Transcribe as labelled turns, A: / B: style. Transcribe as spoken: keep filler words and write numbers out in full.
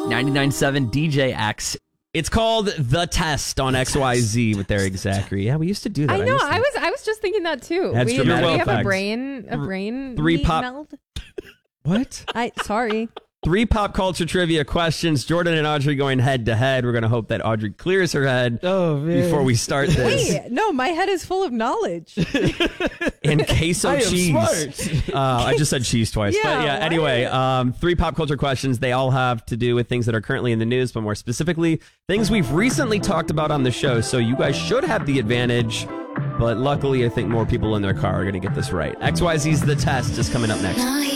A: ninety-nine point seven D J X. It's called The Test on X Y Z with Eric Zachary. Yeah, we used to do that.
B: I know.
A: I,
B: I was I was just thinking that too.
A: That's
B: we, we
A: dramatic
B: have a
A: effects.
B: brain a brain
A: Three
B: meat
A: pop-
B: meld.
A: What?
B: I sorry.
A: Three pop culture trivia questions. Jordan and Audrey going head to head. We're going to hope that Audrey clears her head
C: oh, man.
A: before we start this.
B: Wait, no, my head is full of knowledge.
A: In queso
C: I am
A: cheese.
C: smart.
A: Uh, I just said cheese twice.
B: Yeah,
A: but yeah,
B: why?
A: anyway, um, three pop culture questions. They all have to do with things that are currently in the news, but more specifically, things we've recently talked about on the show. So you guys should have the advantage. But luckily, I think more people in their car are going to get this right. X Y Z's The Test is coming up next.